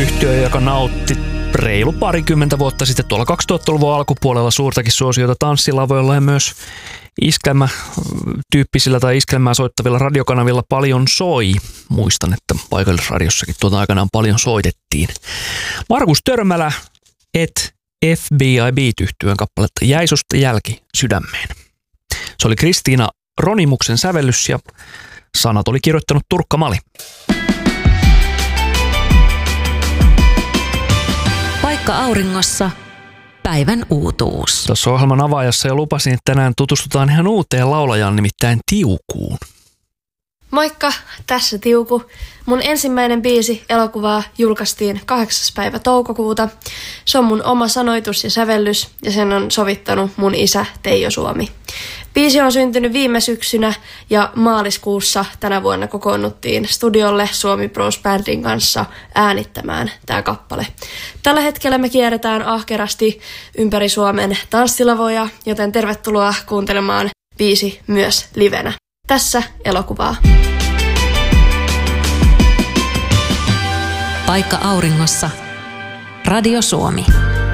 Yhtye, joka nautti reilu parikymmentä vuotta sitten tuolla 2000-luvun alkupuolella suurtakin suosiota tanssilavoilla ja myös iskelmätyyppisillä tai iskelmää soittavilla radiokanavilla paljon soi. Muistan, että paikallisradiossakin tuota aikanaan paljon soitettiin. Markus Törmälä et FBI-Beat-yhtyeen kappaletta Jäi susta jälki sydämeen. Se oli Kristiina Ronimuksen sävellys ja sanat oli kirjoittanut Turkka Mali. Paikka auringossa, päivän uutuus. Tuossa ohjelman avaajassa jo lupasin, että tänään tutustutaan ihan uuteen laulajaan, nimittäin Tiukuun. Moikka, tässä Tiuku. Mun ensimmäinen biisi elokuvaa julkaistiin 8. päivä toukokuuta. Se on mun oma sanoitus ja sävellys ja sen on sovittanut mun isä Teijo Suomi. Biisi on syntynyt viime syksynä ja maaliskuussa tänä vuonna kokoonnuttiin studiolle Suomi Bros Bandin kanssa äänittämään tää kappale. Tällä hetkellä me kierretään ahkerasti ympäri Suomen tanssilavoja, joten tervetuloa kuuntelemaan biisi myös livenä. Tässä elokuvaa. Paikka auringossa. Radio Suomi.